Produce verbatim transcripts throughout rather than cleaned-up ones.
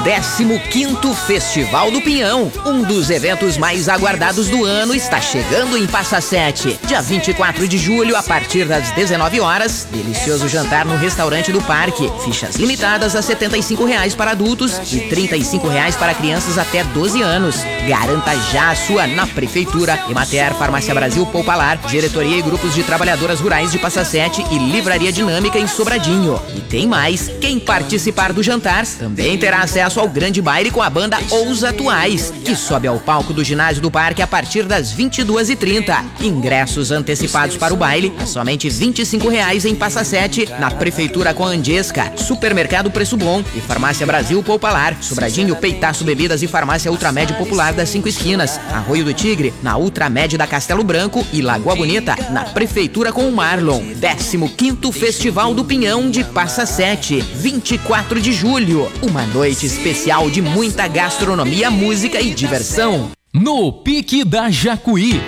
décimo quinto Festival do Pinhão, um dos eventos mais aguardados do ano, está chegando em Passa Sete. Dia vinte e quatro de julho, a partir das dezenove horas, delicioso jantar no restaurante do parque. Fichas limitadas a setenta e cinco reais para adultos e trinta e cinco reais para crianças até doze anos. Garanta já a sua na Prefeitura, Emater, Farmácia Brasil, Poupalar, Diretoria e Grupos de Trabalhadoras Rurais de Passa Sete e Livraria Dinâmica em Sobradinho. E tem mais, quem participar do jantar também terá acesso ao grande baile com a banda Os Atuais, que sobe ao palco do ginásio do parque a partir das vinte e duas e trinta. Ingressos antecipados para o baile a somente vinte e cinco reais em Passa Sete, na Prefeitura com a Angesca, Supermercado Preço Bom e Farmácia Brasil Poupalar, Sobradinho, Peitaço Bebidas e Farmácia Ultramed Popular das Cinco Esquinas, Arroio do Tigre, na Ultramed da Castelo Branco e Lagoa Bonita, na Prefeitura com o Marlon. décimo quinto Festival do Pinhão de Passa Sete, vinte e quatro de julho. Uma noite especial de muita gastronomia, música e diversão. No Pique da Jacuí.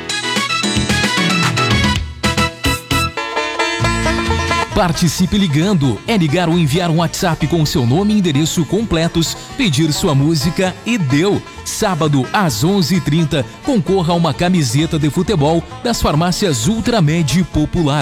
Participe ligando. É ligar ou enviar um WhatsApp com seu nome e endereço completos, pedir sua música e deu. Sábado, às onze e trinta, concorra a uma camiseta de futebol das farmácias Ultramed Popular.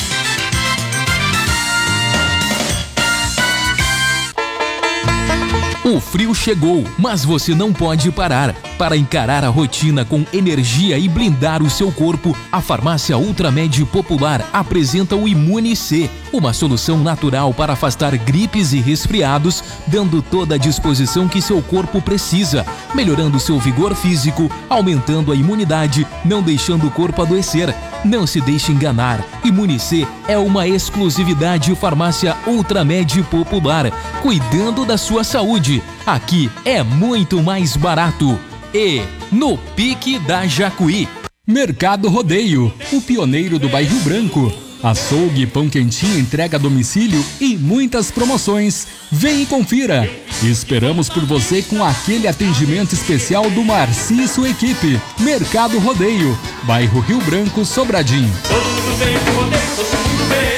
O frio chegou, mas você não pode parar. Para encarar a rotina com energia e blindar o seu corpo, a farmácia Ultramed Popular apresenta o Imune C, uma solução natural para afastar gripes e resfriados, dando toda a disposição que seu corpo precisa, melhorando seu vigor físico, aumentando a imunidade, não deixando o corpo adoecer. Não se deixe enganar, Imune C é uma exclusividade farmácia Ultramed Popular, cuidando da sua saúde. Aqui é muito mais barato. E no Pique da Jacuí. Mercado Rodeio, o pioneiro do bairro Branco. Açougue, pão quentinho, entrega a domicílio e muitas promoções. Vem e confira. Esperamos por você com aquele atendimento especial do Marci e sua equipe. Mercado Rodeio, bairro Rio Branco, Sobradinho. Todo bem, rodeio, todo bem.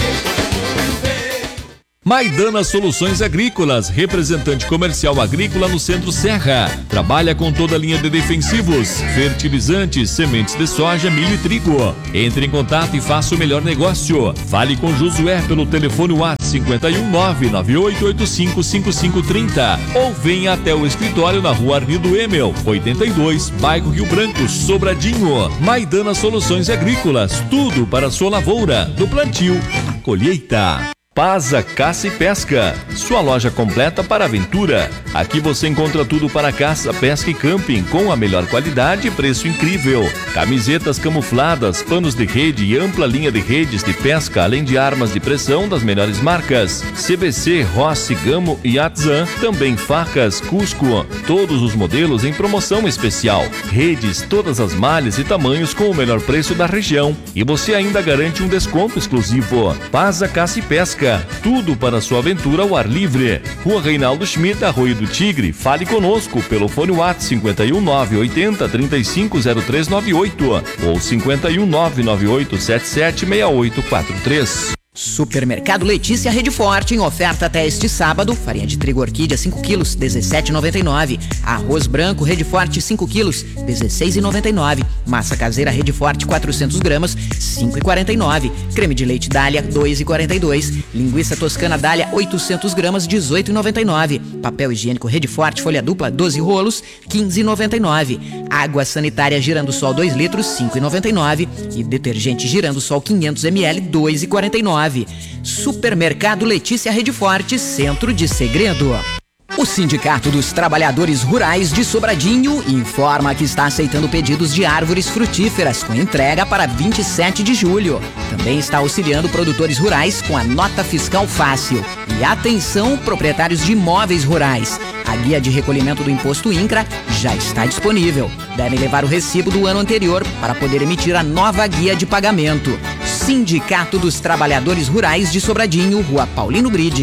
Maidana Soluções Agrícolas, representante comercial agrícola no Centro Serra. Trabalha com toda a linha de defensivos, fertilizantes, sementes de soja, milho e trigo. Entre em contato e faça o melhor negócio. Fale com Josué pelo telefone WhatsApp cinco um nove, nove oito oito cinco, cinco cinco três zero ou venha até o escritório na rua Arlindo Emel, oitenta e dois, bairro Rio Branco, Sobradinho. Maidana Soluções Agrícolas, tudo para a sua lavoura, do plantio à colheita. Paza Caça e Pesca, sua loja completa para aventura. Aqui você encontra tudo para caça, pesca e camping com a melhor qualidade e preço incrível. Camisetas camufladas, panos de rede e ampla linha de redes de pesca, além de armas de pressão das melhores marcas. C B C, Rossi, Gamo e Atzan, também facas, Cusco, todos os modelos em promoção especial. Redes, todas as malhas e tamanhos com o melhor preço da região. E você ainda garante um desconto exclusivo. Paza Caça e Pesca, tudo para sua aventura ao ar livre. Rua Reinaldo Schmidt, Arroio do Tigre. Fale conosco pelo fone WhatsApp cinco um nove, oitenta, trinta e cinco, zero três nove oito ou cinco um nove, nove oito sete sete, seis oito quatro três. Supermercado Letícia Rede Forte, em oferta até este sábado. Farinha de trigo orquídea cinco quilos, dezessete reais e noventa e nove centavos. Arroz branco Rede Forte cinco quilos, dezesseis reais e noventa e nove centavos. Massa caseira Rede Forte quatrocentos gramas, cinco reais e quarenta e nove centavos. Creme de leite Dália, dois reais e quarenta e dois centavos. Linguiça toscana Dália, oitocentos gramas, dezoito reais e noventa e nove centavos. Papel higiênico Rede Forte folha dupla, doze rolos, quinze reais e noventa e nove centavos. Água sanitária Girandosol dois litros, cinco reais e noventa e nove centavos. E detergente Girandosol quinhentos mililitros, dois reais e quarenta e nove centavos. Supermercado Letícia Rede Forte, Centro de Segredo. O Sindicato dos Trabalhadores Rurais de Sobradinho informa que está aceitando pedidos de árvores frutíferas com entrega para vinte e sete de julho. Também está auxiliando produtores rurais com a nota fiscal fácil. E atenção, proprietários de imóveis rurais. A guia de recolhimento do Imposto INCRA já está disponível. Devem levar o recibo do ano anterior para poder emitir a nova guia de pagamento. Sindicato dos Trabalhadores Rurais de Sobradinho, Rua Paulino Bride.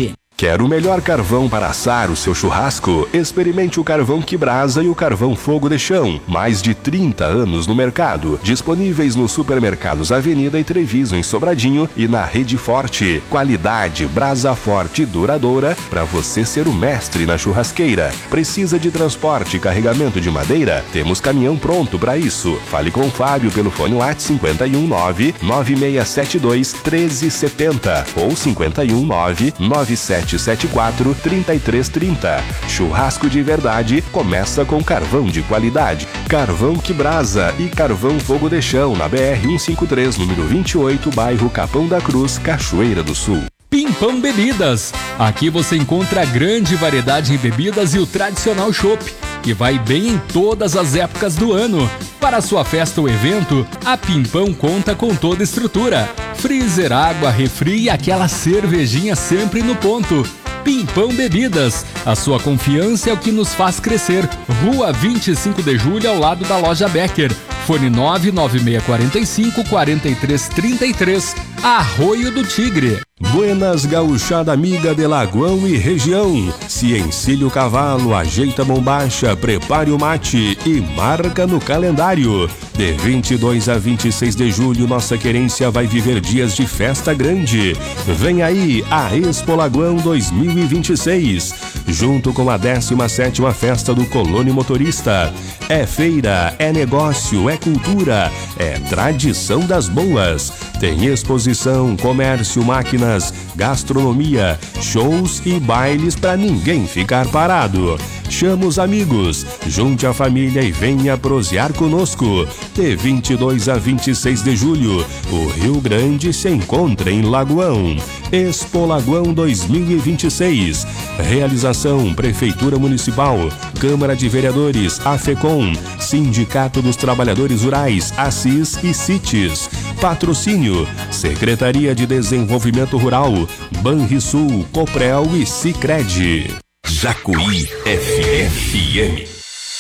Quer o melhor carvão para assar o seu churrasco? Experimente o carvão que brasa e o carvão fogo de chão. Mais de trinta anos no mercado. Disponíveis nos supermercados Avenida e Treviso em Sobradinho e na Rede Forte. Qualidade, brasa forte e duradoura para você ser o mestre na churrasqueira. Precisa de transporte e carregamento de madeira? Temos caminhão pronto para isso. Fale com o Fábio pelo fone WhatsApp cinco um nove, nove seis sete dois, um três sete zero ou cinco um nove, nove sete sete quatro, três três três zero. Churrasco de verdade começa com carvão de qualidade. Carvão que brasa e carvão fogo de chão na B R cento e cinquenta e três, número vinte e oito, bairro Capão da Cruz, Cachoeira do Sul. Pimpão Bebidas. Aqui você encontra grande variedade em bebidas e o tradicional chopp, que vai bem em todas as épocas do ano. Para sua festa ou evento, a Pimpão conta com toda a estrutura. Freezer, água, refri e aquela cervejinha sempre no ponto. Pimpão Bebidas, a sua confiança é o que nos faz crescer. Rua vinte e cinco de julho, ao lado da loja Becker. Fone nove nove seis quatro cinco, quatro três três três, Arroio do Tigre. Buenas Gauchada amiga de Lagoão e região. Se encilha o cavalo, ajeita a bombacha, prepare o mate e marca no calendário. De vinte e dois a vinte e seis de julho, nossa querência vai viver dias de festa grande. Vem aí a Expo Lagoão dois mil e vinte e seis, junto com a décima sétima Festa do Colônia Motorista. É feira, é negócio, é cultura, é tradição das boas. Tem exposição, comércio, máquinas, gastronomia, shows e bailes para ninguém ficar parado. Chama os amigos, junte a família e venha prosear conosco. De vinte e dois a vinte e seis de julho, o Rio Grande se encontra em Lagoão. Expo Lagoão dois mil e vinte e seis. Realização: Prefeitura Municipal, Câmara de Vereadores, AFECOM, Sindicato dos Trabalhadores Rurais, Assis e CITES. Patrocínio: Secretaria de Desenvolvimento Rural, Banrisul, Coprel e Sicredi. Jacuí F M.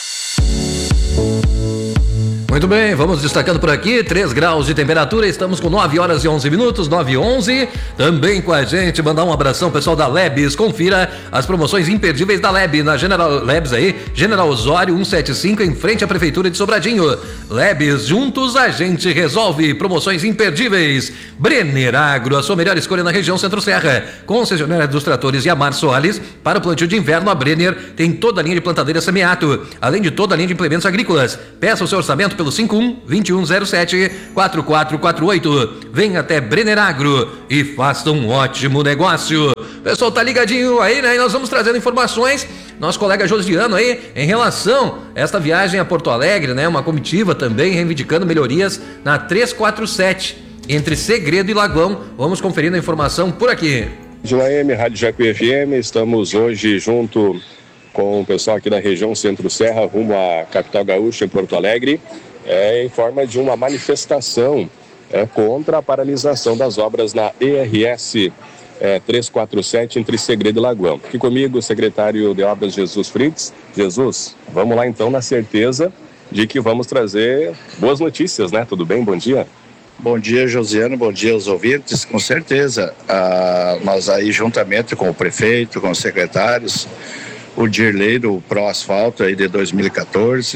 Muito bem, vamos destacando por aqui, três graus de temperatura, estamos com nove horas e onze minutos, nove e onze. Também com a gente, mandar um abração pessoal da Lebes, confira as promoções imperdíveis da Lebes, na General Lebes aí, General Osório cento e setenta e cinco, em frente à Prefeitura de Sobradinho. Lebes, juntos a gente resolve, promoções imperdíveis. Brenner Agro, a sua melhor escolha na região Centro-Serra, concessionária dos tratores Yamar Soares, para o plantio de inverno, a Brenner tem toda a linha de plantadeira semiato, além de toda a linha de implementos agrícolas. Peça o seu orçamento pelo cinco um, vinte e um zero sete, quatro quatro quatro oito. Venha até Brenner Agro e faça um ótimo negócio. O pessoal tá ligadinho aí, né? E nós vamos trazendo informações. Nosso colega Josiano aí, em relação a esta viagem a Porto Alegre, né? Uma comitiva também reivindicando melhorias na trezentos e quarenta e sete, entre Segredo e Lagoão. Vamos conferindo a informação por aqui. Gila M, Rádio Jacuí F M, estamos hoje junto com o pessoal aqui da região Centro-Serra, rumo à capital gaúcha, em Porto Alegre, é, em forma de uma manifestação é, contra a paralisação das obras na E R S é, trezentos e quarenta e sete, entre Segredo e Lagoão. Aqui comigo o secretário de Obras, Jesus Fritz. Jesus, vamos lá então, na certeza de que vamos trazer boas notícias, né? Tudo bem? Bom dia. Bom dia, Josiano, bom dia aos ouvintes. Com certeza, ah, nós aí juntamente com o prefeito, com os secretários, o Dirley do Pro Asfalto aí de dois mil e quatorze.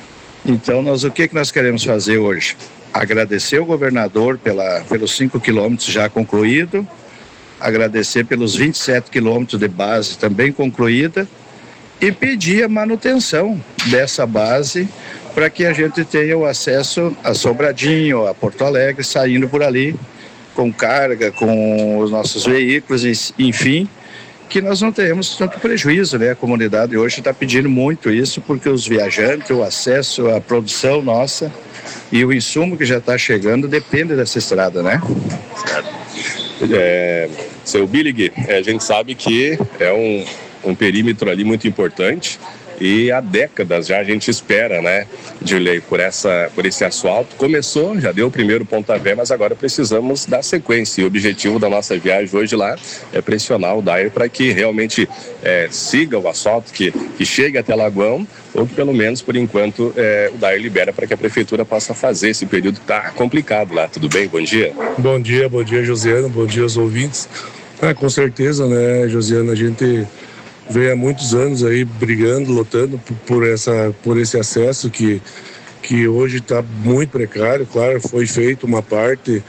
Então, nós, o que, que nós queremos fazer hoje? Agradecer o governador pela, pelos cinco quilômetros já concluído, agradecer pelos vinte e sete quilômetros de base também concluída e pedir a manutenção dessa base para que a gente tenha o acesso a Sobradinho, a Porto Alegre, saindo por ali com carga, com os nossos veículos, enfim, que nós não tenhamos tanto prejuízo, né? A comunidade hoje está pedindo muito isso, porque os viajantes, o acesso à produção nossa e o insumo que já está chegando depende dessa estrada, né? Certo. É, seu Billig, a gente sabe que é um, um perímetro ali muito importante e há décadas já a gente espera, né, Dirley, por, essa, por esse asfalto. Começou, já deu o primeiro pontapé, mas agora precisamos dar sequência. E o objetivo da nossa viagem hoje lá é pressionar o Dair para que realmente é, siga o asfalto, que, que chegue até Lagoão, ou que pelo menos, por enquanto, é, o Dair libera para que a prefeitura possa fazer esse período que está complicado lá. Tudo bem? Bom dia. Bom dia, bom dia, Josiano, bom dia aos ouvintes. Ah, com certeza, né, Josiana? A gente vem há muitos anos aí brigando, lutando por, por, essa, por esse acesso que, que hoje está muito precário. Claro, foi feita uma parte,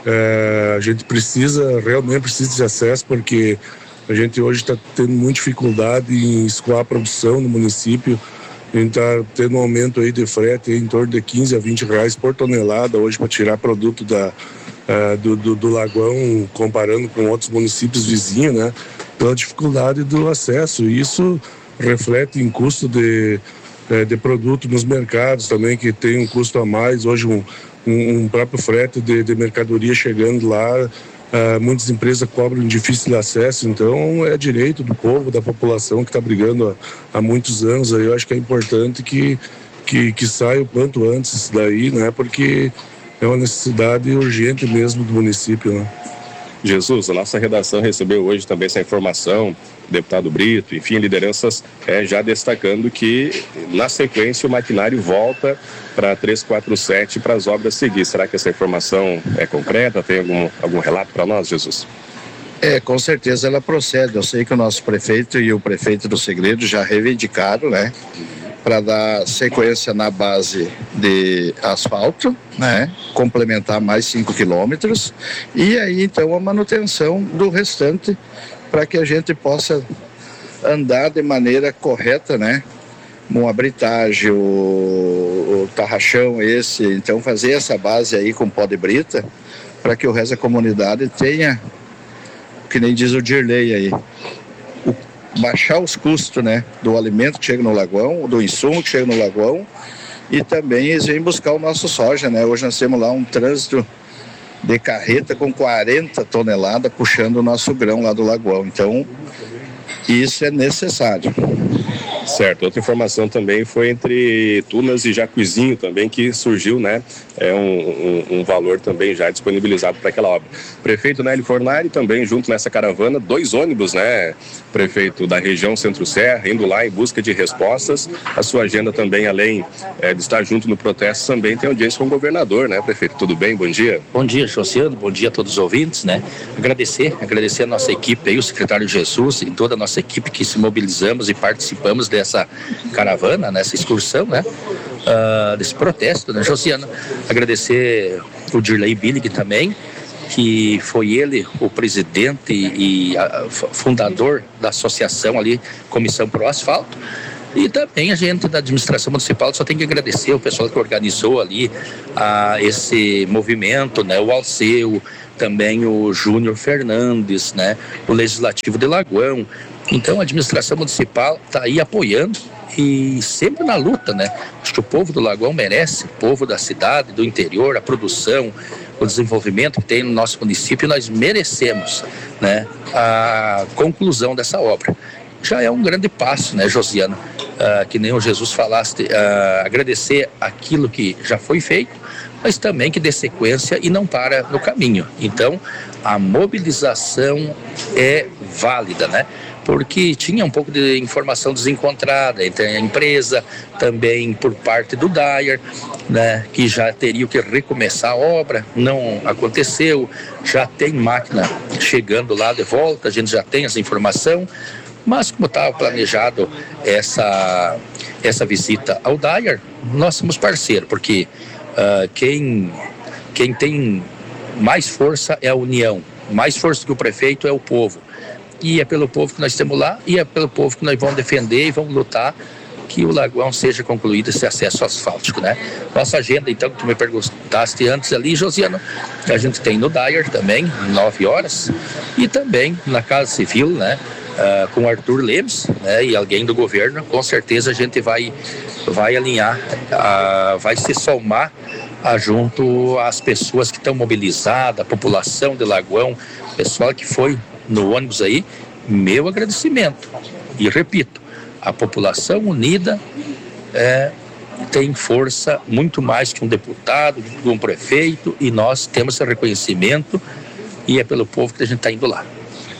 é, a gente precisa, realmente precisa desse acesso, porque a gente hoje está tendo muita dificuldade em escoar a produção no município. A gente está tendo um aumento aí de frete aí em torno de quinze a vinte reais por tonelada hoje para tirar produto da, uh, do, do, do Lagoão, comparando com outros municípios vizinhos, né? Pela dificuldade do acesso. E isso reflete em custo de, uh, de produto nos mercados também, que tem um custo a mais. Hoje um, um, um próprio frete de, de mercadoria chegando lá, Uh, muitas empresas cobram difícil acesso, então é direito do povo, da população que está brigando há, há muitos anos. Aí eu acho que é importante que, que, que saia o quanto antes isso daí, né? Porque é uma necessidade urgente mesmo do município, né? Jesus, a nossa redação recebeu hoje também essa informação, deputado Brito, enfim, lideranças é, já destacando que na sequência o maquinário volta para trezentos e quarenta e sete para as obras seguir. Será que essa informação é concreta? Tem algum, algum relato para nós, Jesus? É, com certeza ela procede. Eu sei que o nosso prefeito e o prefeito do Segredo já reivindicaram, né, para dar sequência na base de asfalto, né, complementar mais cinco quilômetros, e aí então a manutenção do restante para que a gente possa andar de maneira correta, né, uma britagem, o, o tarrachão esse, então fazer essa base aí com pó de brita para que o resto da comunidade tenha, que nem diz o Dirley aí, o, baixar os custos, né, do alimento que chega no Lagoão, do insumo que chega no Lagoão, e também eles vêm buscar o nosso soja, né? Hoje nós temos lá um trânsito de carreta com quarenta toneladas puxando o nosso grão lá do Lagoão, então isso é necessário. Certo, outra informação também foi entre Tunas e Jacuizinho também, que surgiu, né, é um, um, um valor também já disponibilizado para aquela obra. Prefeito Nélio Fornari também junto nessa caravana, dois ônibus, né, prefeito da região Centro-Serra, indo lá em busca de respostas. A sua agenda também, além é, de estar junto no protesto, também tem audiência com o governador, né, prefeito? Tudo bem? Bom dia. Bom dia, Josiano, bom dia a todos os ouvintes, né, agradecer, agradecer a nossa equipe aí, o secretário Jesus e toda a nossa equipe que se mobilizamos e participamos dessa caravana, nessa excursão, né, uh, desse protesto, né, Josiano. Agradecer o Dirley Billig também, que foi ele o presidente e a, fundador da associação ali, Comissão Pro Asfalto. E também a gente da administração municipal só tem que agradecer o pessoal que organizou ali a, esse movimento, né, o Alceu, também o Júnior Fernandes, né, o Legislativo de Lagoão. Então a administração municipal está aí apoiando e sempre na luta, né? Acho que o povo do Lagoão merece, o povo da cidade, do interior, a produção, o desenvolvimento que tem no nosso município, nós merecemos, né, a conclusão dessa obra. Já é um grande passo, né, Josiano? Uh, que nem o Jesus falaste, uh, agradecer aquilo que já foi feito, mas também que dê sequência e não para no caminho. Então, a mobilização é válida, né? Porque tinha um pouco de informação desencontrada entre a empresa, também por parte do Dyer, né, que já teria que recomeçar a obra, não aconteceu, já tem máquina chegando lá de volta, a gente já tem essa informação, mas como estava planejado essa, essa visita ao Dyer, nós somos parceiros, porque uh, quem, quem tem mais força é a união, mais força que o prefeito é o povo. E é pelo povo que nós estamos lá, e é pelo povo que nós vamos defender e vamos lutar que o Lagoão seja concluído esse acesso asfáltico, né? Nossa agenda, então, que tu me perguntaste antes ali, Josiano, a gente tem no Dyer também, nove horas, e também na Casa Civil, né? Uh, com o Arthur Lemes, né? E alguém do governo, com certeza a gente vai, vai alinhar, uh, vai se somar uh, junto às pessoas que estão mobilizadas, a população de Lagoão, pessoal que foi no ônibus aí, meu agradecimento. E repito, a população unida é, tem força muito mais que um deputado, que um prefeito, e nós temos esse reconhecimento e é pelo povo que a gente está indo lá.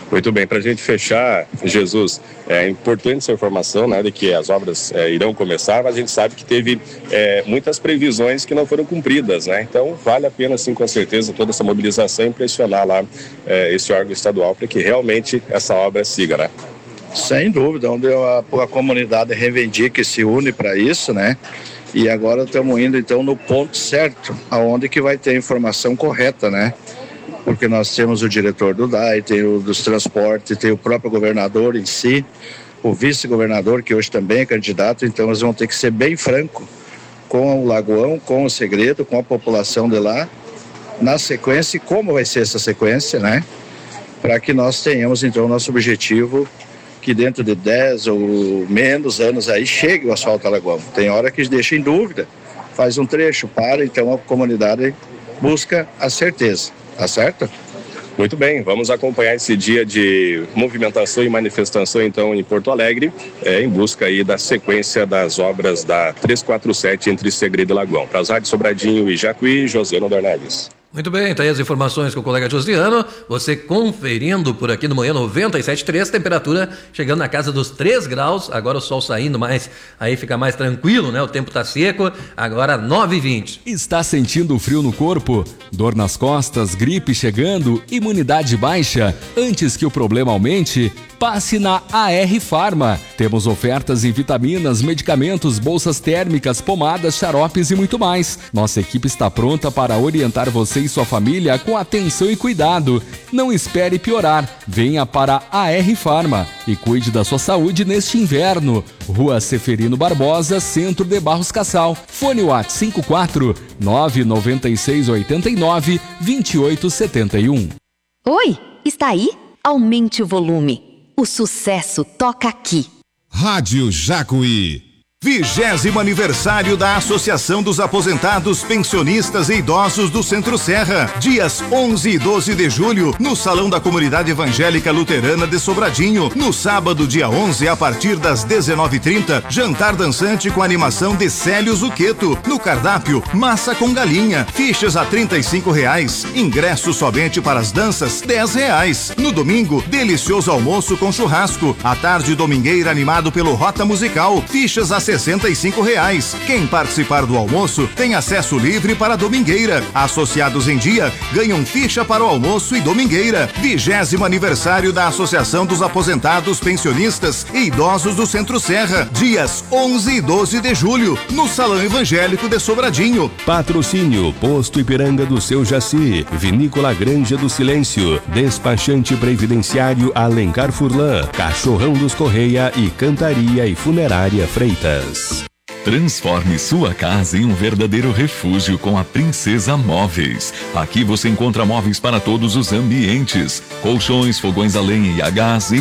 Muito bem, para a gente fechar, Jesus, é importante essa informação, né, de que as obras é, irão começar, mas a gente sabe que teve é, muitas previsões que não foram cumpridas, né? Então vale a pena, sim, com certeza, toda essa mobilização e pressionar lá é, esse órgão estadual para que realmente essa obra siga, né? Sem dúvida, onde a, a comunidade reivindica e se une para isso, né? E agora estamos indo então no ponto certo, aonde que vai ter a informação correta, né? Porque nós temos o diretor do D A I, tem o dos transportes, tem o próprio governador em si, o vice-governador, que hoje também é candidato, então nós vamos ter que ser bem franco com o Lagoão, com o Segredo, com a população de lá, na sequência e como vai ser essa sequência, né? Para que nós tenhamos então o nosso objetivo, que dentro de dez ou menos anos aí chegue o asfalto a Lagoão. Tem hora que deixa em dúvida, faz um trecho, para, então a comunidade busca a certeza. Tá certo? Muito bem, vamos acompanhar esse dia de movimentação e manifestação então em Porto Alegre, é, em busca aí da sequência das obras da trezentos e quarenta e sete entre Segredo e Lagoão. Para as rádios Sobradinho e Jacuí, Josiano Dornelles. Muito bem, tá aí as informações com o colega Josiano, você conferindo por aqui no Manhã noventa e sete ponto três, temperatura chegando na casa dos três graus, agora o sol saindo mais, aí fica mais tranquilo, né? O tempo tá seco, agora nove e vinte. Está sentindo frio no corpo? Dor nas costas, gripe chegando, imunidade baixa? Antes que o problema aumente, passe na A R Farma. Temos ofertas em vitaminas, medicamentos, bolsas térmicas, pomadas, xaropes e muito mais. Nossa equipe está pronta para orientar você e sua família com atenção e cuidado. Não espere piorar. Venha para a R Farma e cuide da sua saúde neste inverno. Rua Seferino Barbosa, Centro de Barros Cassal. Fone WhatsApp cinco quatro nove nove seis oito nove dois oito sete um. Oi, está aí? Aumente o volume. O sucesso toca aqui. Rádio Jacuí. Vigésimo aniversário da Associação dos Aposentados, Pensionistas e Idosos do Centro Serra. Dias onze e doze de julho, no Salão da Comunidade Evangélica Luterana de Sobradinho. No sábado, dia onze, a partir das dezenove e trinta, jantar dançante com animação de Célio Zuccheto. No cardápio, massa com galinha. Fichas a trinta e cinco reais. Ingresso somente para as danças, dez reais. No domingo, delicioso almoço com churrasco. À tarde, domingueira animado pelo Rota Musical. Fichas a sessenta e cinco reais. Quem participar do almoço tem acesso livre para a domingueira. Associados em dia ganham ficha para o almoço e domingueira. Vigésimo aniversário da Associação dos Aposentados, Pensionistas e Idosos do Centro Serra. Dias onze e doze de julho, no Salão Evangélico de Sobradinho. Patrocínio Posto Ipiranga do Seu Jaci, Vinícola Granja do Silêncio, Despachante Previdenciário Alencar Furlan, Cachorrão dos Correia e Cantaria e Funerária Freitas. Transforme sua casa em um verdadeiro refúgio com a Princesa Móveis. Aqui você encontra móveis para todos os ambientes, colchões, fogões a lenha e a gás e